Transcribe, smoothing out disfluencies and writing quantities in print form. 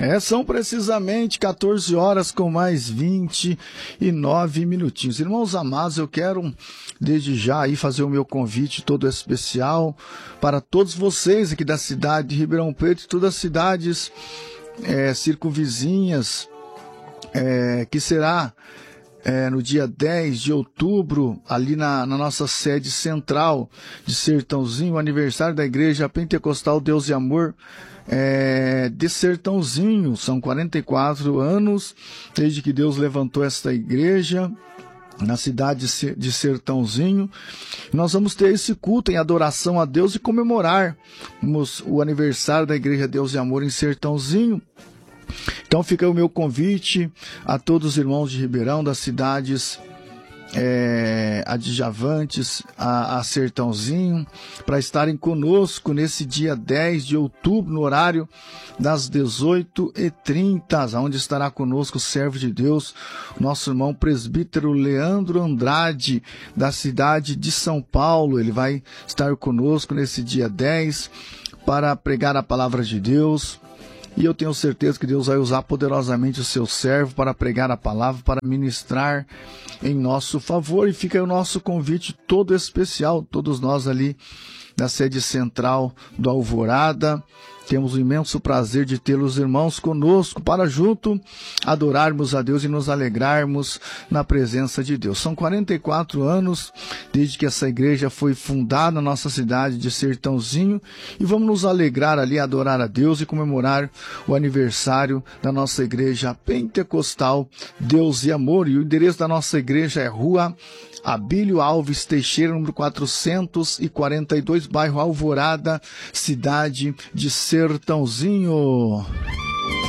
São precisamente 14 horas com mais 29 minutinhos. Irmãos amados, eu quero desde já aí fazer o meu convite todo especial para todos vocês aqui da cidade de Ribeirão Preto e todas as cidades circunvizinhas, que será no dia 10 de outubro, ali na nossa sede central de Sertãozinho, o aniversário da Igreja Pentecostal Deus e Amor de Sertãozinho. São 44 anos desde que Deus levantou esta igreja na cidade de Sertãozinho. Nós vamos ter esse culto em adoração a Deus e comemorarmos o aniversário da Igreja Deus e Amor em Sertãozinho. Então fica o meu convite a todos os irmãos de Ribeirão, das cidades adjavantes a Sertãozinho, para estarem conosco nesse dia 10 de outubro, no horário das 18h30, onde estará conosco o servo de Deus, nosso irmão presbítero Leandro Andrade, da cidade de São Paulo. Ele vai estar conosco nesse dia 10 para pregar a palavra de Deus. E eu tenho certeza que Deus vai usar poderosamente o seu servo para pregar a palavra, para ministrar em nosso favor. E fica aí o nosso convite todo especial, todos nós ali da sede central do Alvorada. Temos o imenso prazer de tê-los, irmãos, conosco para junto adorarmos a Deus e nos alegrarmos na presença de Deus. São 44 anos desde que essa igreja foi fundada na nossa cidade de Sertãozinho e vamos nos alegrar ali, adorar a Deus e comemorar o aniversário da nossa igreja Pentecostal Deus e Amor. E o endereço da nossa igreja é Rua Abílio Alves Teixeira, número 442, bairro Alvorada, cidade de Sertãozinho.